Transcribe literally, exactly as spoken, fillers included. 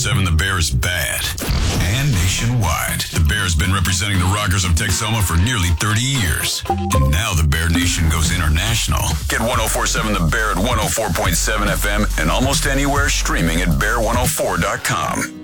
seven The Bear is bad. And nationwide. The Bear has been representing the Rockers of Texoma for nearly thirty years. And now the Bear Nation goes international. Get one oh four point seven The Bear at one oh four point seven F M and almost anywhere streaming at bear one oh four dot com.